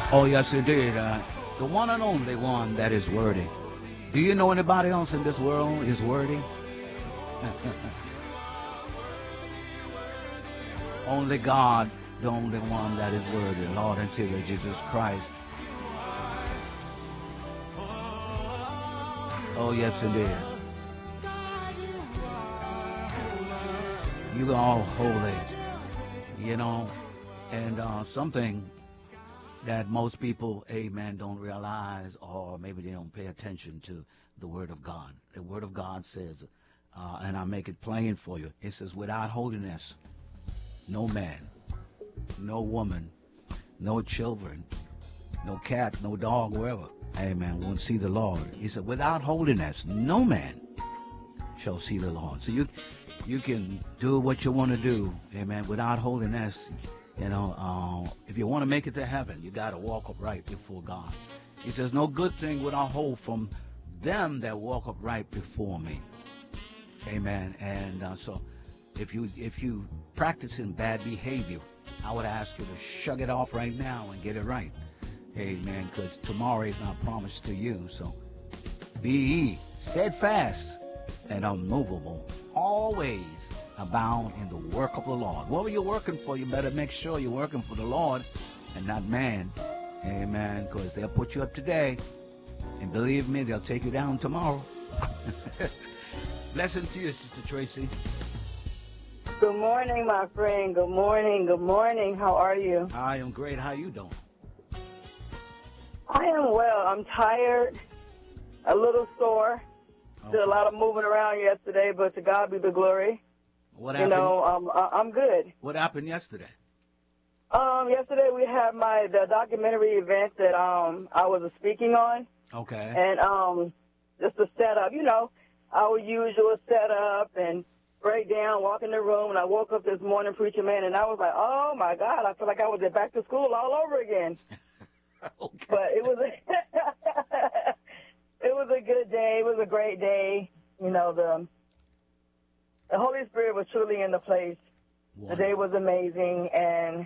Oh, yes, indeed. The one and only one that is worthy. Do you know anybody else in this world is worthy? Only God, the only one that is worthy, Lord and Savior Jesus Christ. Oh, yes, indeed. You are all holy, you know, and something that most people, amen, don't realize, or maybe they don't pay attention to the Word of God. The Word of God says, and I make it plain for you, it says, without holiness, no man, no woman, no children, no cat, no dog, wherever, amen, won't see the Lord. He said, without holiness, no man shall see the Lord. So you can do what you want to do, amen, without holiness. If you want to make it to heaven, you got to walk upright before God. He says, no good thing would I hold from them that walk upright before me. Amen. And so if you practicing bad behavior, I would ask you to shrug it off right now and get it right. Amen. Because tomorrow is not promised to you. So be ye steadfast and unmovable, always abound in the work of the Lord. Whatever you're working for, you better make sure you're working for the Lord and not man. Amen. Because they'll put you up today, and believe me, they'll take you down tomorrow. Blessings to you, Sister Tracy. Good morning, my friend. Good morning. Good morning. How are you? I am great. How you doing? I am well. I'm tired, a little sore. Okay. Did a lot of moving around yesterday, but to God be the glory. What happened? I'm good. What happened yesterday? Yesterday we had the documentary event that I was speaking on. Okay. And just the setup, our usual setup and breakdown, walk in the room. And I woke up this morning, preacher man, and I was like, oh my God, I feel like I was back to school all over again. Okay. But it was it was a good day. It was a great day. The Holy Spirit was truly in the place. Wonderful. The day was amazing, and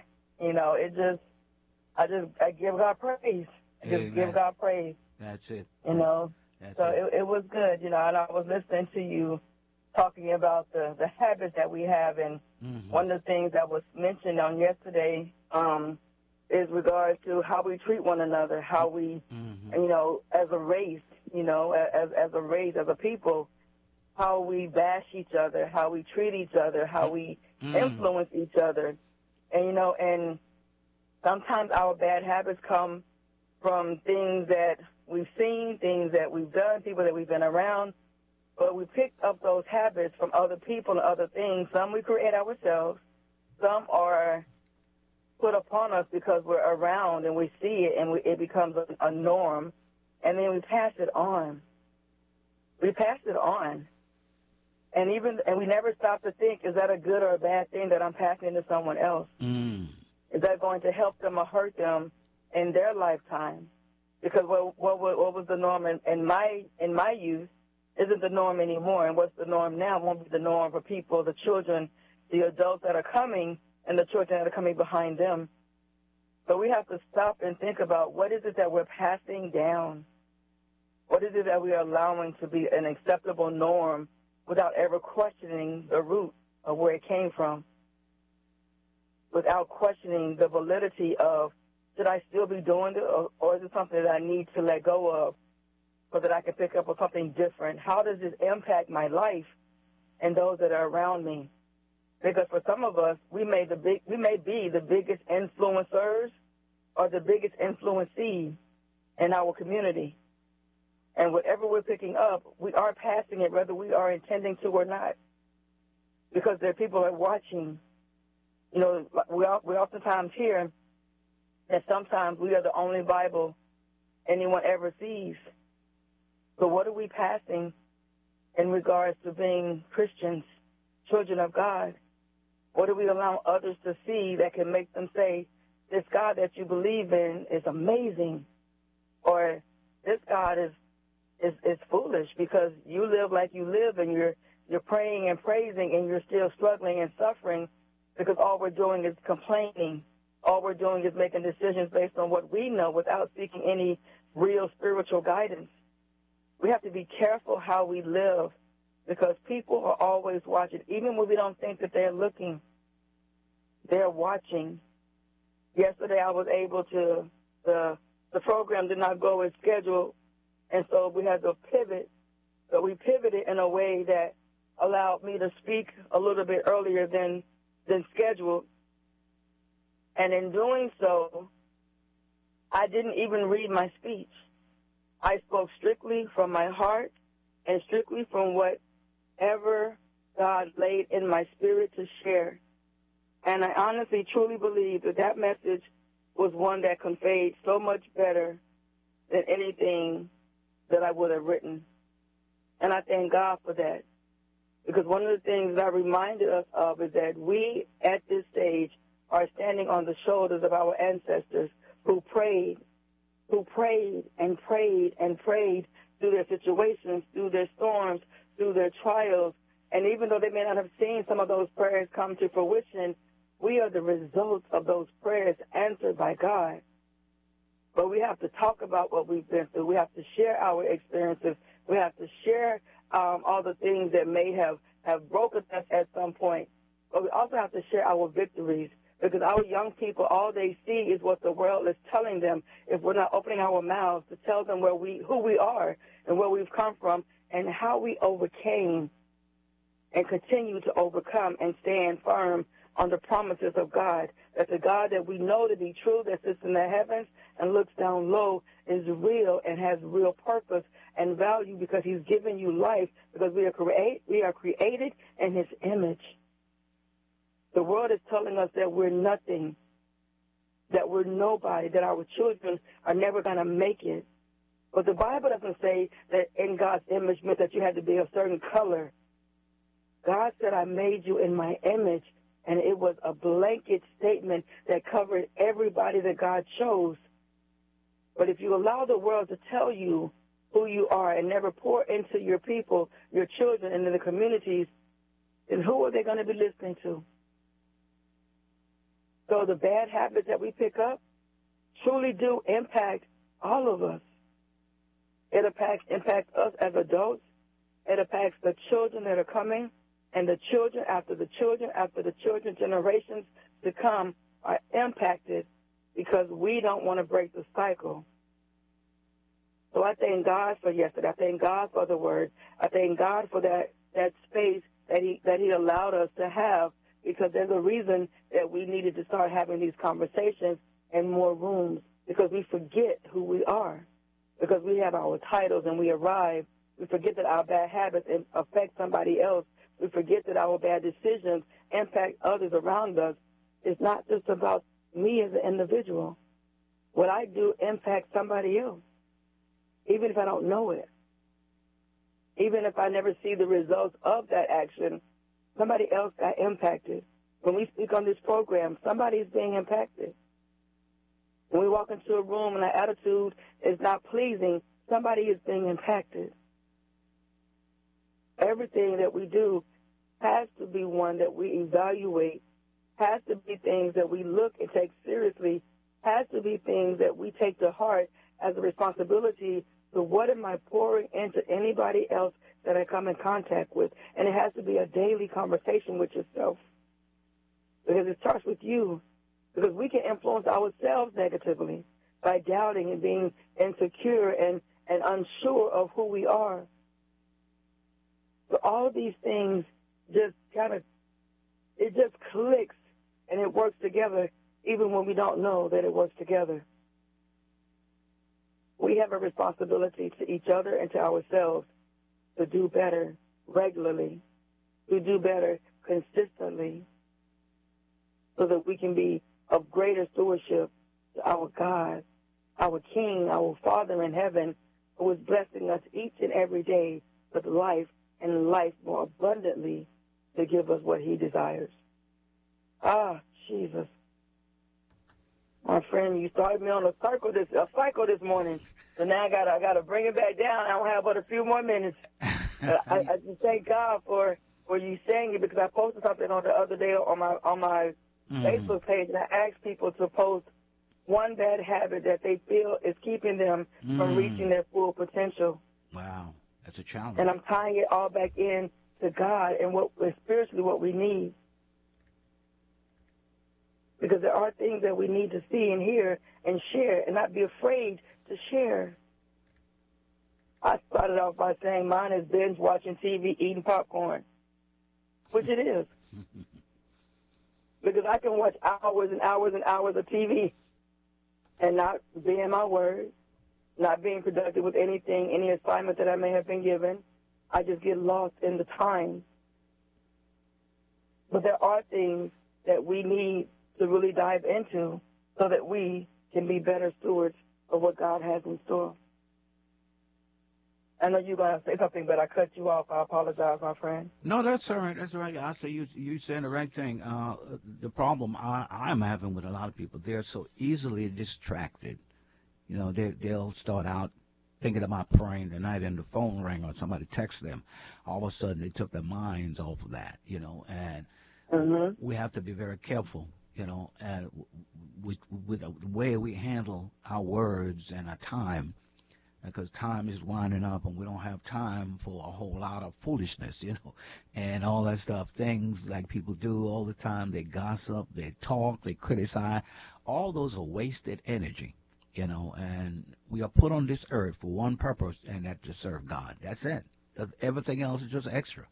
I give God praise. Give God praise. That's it. That's it was good. And I was listening to you talking about the habits that we have, and one of the things that was mentioned on yesterday is regards to how we treat one another, how we, as a race, as a race, as a people, how we bash each other, how we treat each other, how we influence each other. And sometimes our bad habits come from things that we've seen, things that we've done, people that we've been around, but we pick up those habits from other people and other things. Some we create ourselves. Some are put upon us because we're around and we see it, and it becomes a norm, and then we pass it on. We pass it on. And we never stop to think, is that a good or a bad thing that I'm passing to someone else? Is that going to help them or hurt them in their lifetime? Because what was the norm in my youth isn't the norm anymore, and what's the norm now won't be the norm for people, the children, the adults that are coming, and the children that are coming behind them. So we have to stop and think about, what is it that we're passing down? What is it that we are allowing to be an acceptable norm without ever questioning the root of where it came from, without questioning the validity of, should I still be doing it, or is it something that I need to let go of so that I can pick up on something different? How does this impact my life and those that are around me? Because for some of us, we may be the biggest influencers or the biggest influencee in our community. And whatever we're picking up, we are passing it whether we are intending to or not, because there are people that are watching. We oftentimes hear that sometimes we are the only Bible anyone ever sees. So what are we passing in regards to being Christians, children of God? What do we allow others to see that can make them say, this God that you believe in is amazing, or this God is foolish because you live like you live, and you're praying and praising, and you're still struggling and suffering because all we're doing is complaining all we're doing is making decisions based on what we know without seeking any real spiritual guidance. We have to be careful how we live because people are always watching. Even when we don't think that they're looking, they're watching. Yesterday I was able to, the program did not go as scheduled, and so we had to pivot. So we pivoted in a way that allowed me to speak a little bit earlier than scheduled. And in doing so, I didn't even read my speech. I spoke strictly from my heart and strictly from whatever God laid in my spirit to share. And I honestly, truly believe that that message was one that conveyed so much better than anything that I would have written. And I thank God for that. Because one of the things that I reminded us of is that we, at this stage, are standing on the shoulders of our ancestors who prayed and prayed and prayed through their situations, through their storms, through their trials. And even though they may not have seen some of those prayers come to fruition, we are the result of those prayers answered by God. But we have to talk about what we've been through. We have to share our experiences. We have to share all the things that may have broken us at some point. But we also have to share our victories because our young people, all they see is what the world is telling them if we're not opening our mouths to tell them who we are and where we've come from and how we overcame and continue to overcome and stand firm on the promises of God, that the God that we know to be true, that sits in the heavens and looks down low, is real and has real purpose and value because he's given you life, because we are created in his image. The world is telling us that we're nothing, that we're nobody, that our children are never going to make it. But the Bible doesn't say that in God's image meant that you had to be a certain color. God said, I made you in my image. And it was a blanket statement that covered everybody that God chose. But if you allow the world to tell you who you are and never pour into your people, your children, and in the communities, then who are they going to be listening to? So the bad habits that we pick up truly do impact all of us. It impacts us as adults. It impacts the children that are coming. And the children after the children after the children, generations to come are impacted because we don't want to break the cycle. So I thank God for yesterday. I thank God for the word. I thank God for that space that he allowed us to have, because there's a reason that we needed to start having these conversations in more rooms, because we forget who we are, because we have our titles and we arrive. We forget that our bad habits affect somebody else. We forget that our bad decisions impact others around us. It's not just about me as an individual. What I do impacts somebody else, even if I don't know it. Even if I never see the results of that action, somebody else got impacted. When we speak on this program, somebody is being impacted. When we walk into a room and our attitude is not pleasing, somebody is being impacted. Everything that we do has to be one that we evaluate, has to be things that we look and take seriously, has to be things that we take to heart as a responsibility. So what am I pouring into anybody else that I come in contact with? And it has to be a daily conversation with yourself, because it starts with you, because we can influence ourselves negatively by doubting and being insecure and unsure of who we are. So all of these things just it just clicks and it works together even when we don't know that it works together. We have a responsibility to each other and to ourselves to do better regularly, to do better consistently, so that we can be of greater stewardship to our God, our King, our Father in heaven, who is blessing us each and every day with life and life more abundantly to give us what he desires. Ah, Jesus. My friend, you started me on a cycle this morning. So now I gotta bring it back down. I don't have but a few more minutes. I just thank God for you saying it, because I posted something on the other day on my Facebook page, and I ask people to post one bad habit that they feel is keeping them from reaching their full potential. Wow, that's a challenge. And I'm tying it all back in to God and what spiritually what we need. Because there are things that we need to see and hear and share and not be afraid to share. I started off by saying mine is binge watching TV, eating popcorn, which it is. Because I can watch hours and hours and hours of TV and not be in my word, not being productive with anything, any assignment that I may have been given. I just get lost in the time. But there are things that we need to really dive into so that we can be better stewards of what God has in store. I know you're going to say something, but I cut you off. I apologize, my friend. No, that's all right. That's right. I say you saying the right thing. The problem I'm having with a lot of people, they're so easily distracted. You know, they'll start out thinking about praying tonight and the phone rang or somebody texts them. All of a sudden, they took their minds off of that, you know, and we have to be very careful, you know, and with the way we handle our words and our time, because time is winding up and we don't have time for a whole lot of foolishness, you know, and all that stuff, things like people do all the time. They gossip, they talk, they criticize. All those are wasted energy, you know, and we are put on this earth for one purpose, and that's to serve God. That's it. Everything else is just extra.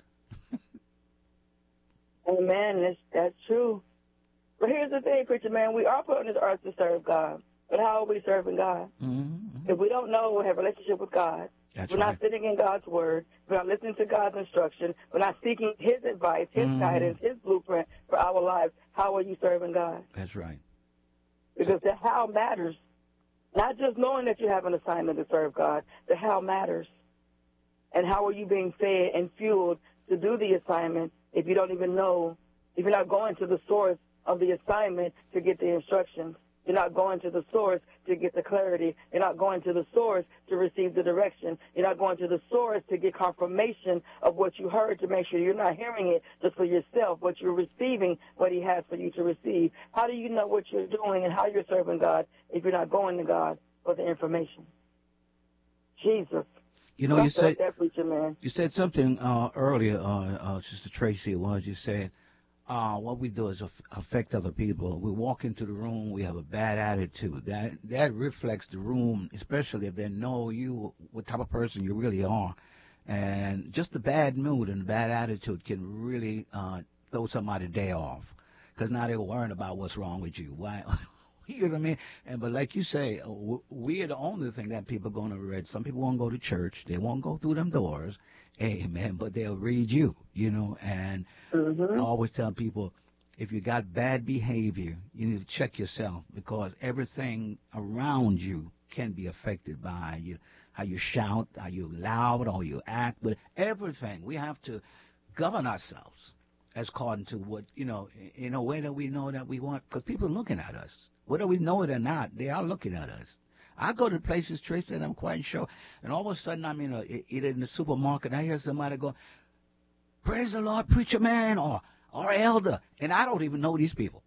Amen. That's true. But here's the thing, preacher man, we are put on this earth to serve God. But how are we serving God? If we don't know we have a relationship with God, we're not sitting in God's word, we're not listening to God's instruction, we're not seeking his advice, his guidance, his blueprint for our lives, how are you serving God? That's right. Because the how matters. Not just knowing that you have an assignment to serve God, the how matters. And how are you being fed and fueled to do the assignment if you don't even know, if you're not going to the source of the assignment to get the instructions? You're not going to the source to get the clarity. You're not going to the source to receive the direction. You're not going to the source to get confirmation of what you heard, to make sure you're not hearing it just for yourself, but you're receiving what he has for you to receive. How do you know what you're doing and how you're serving God if you're not going to God for the information? Jesus. You know, you said something earlier, Sister Tracy, you said, what we do is affect other people. We walk into the room, we have a bad attitude. That reflects the room, especially if they know you, what type of person you really are. And just the bad mood and the bad attitude can really throw somebody's day off, because now they're worrying about what's wrong with you. Why? You know what I mean? But like you say, we are the only thing that people are going to read. Some people won't go to church. They won't go through them doors. Amen. But they'll read you, you know. And I always tell people, if you got bad behavior, you need to check yourself, because everything around you can be affected by you. How you shout, how you loud, how you act. But everything, we have to govern ourselves as according to what, you know, in a way that we know that we want, because people are looking at us. Whether we know it or not, they are looking at us. I go to places, Tracy, and I'm quite sure, and all of a sudden I'm either in the supermarket, I hear somebody go, "Praise the Lord, preacher man," or elder, and I don't even know these people.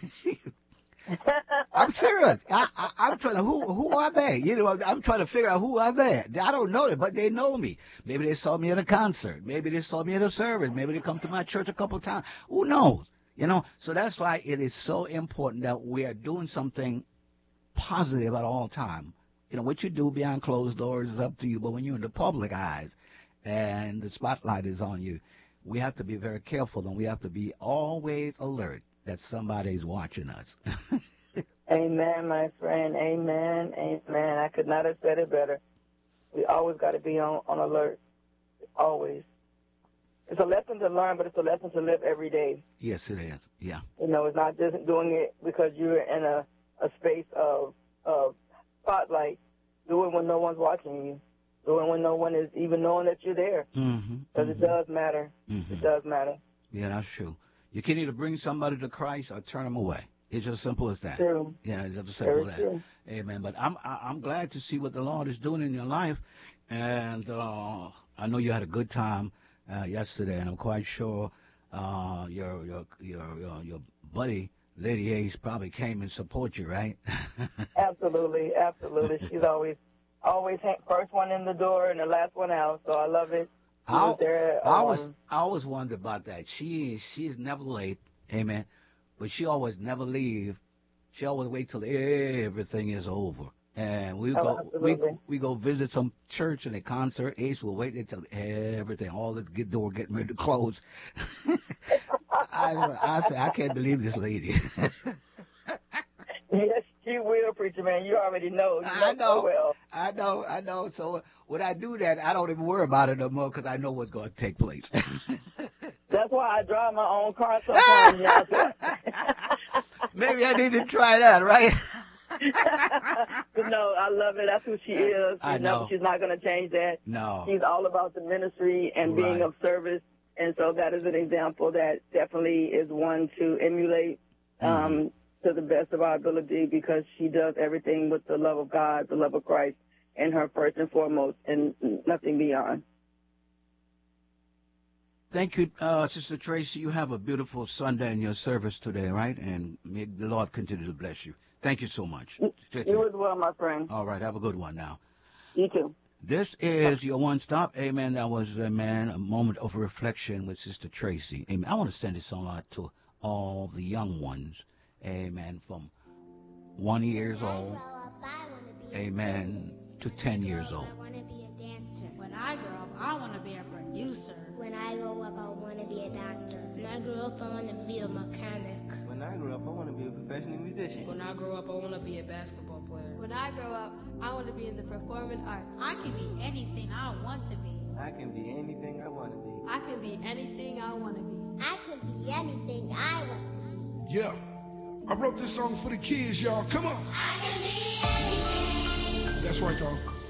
I'm serious. I'm trying to, who are they? You know, I'm trying to figure out who are they. I don't know them, but they know me. Maybe they saw me at a concert. Maybe they saw me at a service. Maybe they come to my church a couple of times. Who knows? You know, so that's why it is so important that we are doing something positive at all time. You know, what you do behind closed doors is up to you, but when you're in the public eyes and the spotlight is on you, we have to be very careful, and we have to be always alert that somebody's watching us. Amen, my friend. Amen. Amen. I could not have said it better. We always got to be on alert. Always. It's a lesson to learn, but it's a lesson to live every day. Yes, it is. Yeah. You know, it's not just doing it because you're in a space of spotlight. Do it when no one's watching you. Do it when no one is even knowing that you're there. Because it does matter. It does matter. Yeah, that's true. You can either bring somebody to Christ or turn them away. It's just simple as that. True. Yeah, it's just as simple as that. Amen. But I'm glad to see what the Lord is doing in your life, and I know you had a good time yesterday, and I'm quite sure your buddy Lady Ace probably came and support you, right? Absolutely, absolutely. She's always first one in the door and the last one out. So I love it. I always wondered about that. She's never late, amen, but she always never leave. She always wait till everything is over, and we go visit some church and a concert. Ace will wait until everything, all the door getting ready to close. I said, I can't believe this lady. Yes, she will, preacher man. You already know. I know. So well. I know. So when I do that, I don't even worry about it no more because I know what's going to take place. That's why I drive my own car sometimes. Maybe I need to try that, right? No, I love it. That's who she is. I know. She's not going to change that. No. She's all about the ministry and being of service. And so that is an example that definitely is one to emulate to the best of our ability, because she does everything with the love of God, the love of Christ, and her first and foremost, and nothing beyond. Thank you, Sister Tracy. You have a beautiful Sunday in your service today, right? And may the Lord continue to bless you. Thank you so much. You as well, my friend. All right. Have a good one now. You too. This is your one stop. Amen. That was, a moment of reflection with Sister Tracy. Amen. I want to send this song out to all the young ones. Amen. From 1 year old. Amen. To 10 years old. I want to be a dancer. When I grow up, I want to be a producer. When I grow up, I want to be a doctor. When I grow up, I want to be a mechanic. When I grow up, I want to be a professional musician. When I grow up, I want to be a basketball player. When I grow up, I want to be in the performing arts. I can be anything I want to be. I can be anything I want to be. I can be anything I want to be. I can be anything I want to be. Yeah, I wrote this song for the kids, y'all. Come on. I can be anything. That's right, y'all.